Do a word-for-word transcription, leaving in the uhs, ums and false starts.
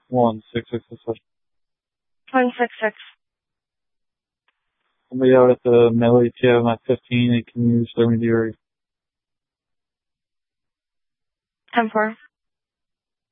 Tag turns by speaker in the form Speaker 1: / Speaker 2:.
Speaker 1: One six six six six.
Speaker 2: One six six.
Speaker 1: Somebody out at the metal A T M at fifteen. They can use their meteor.
Speaker 2: Ten four.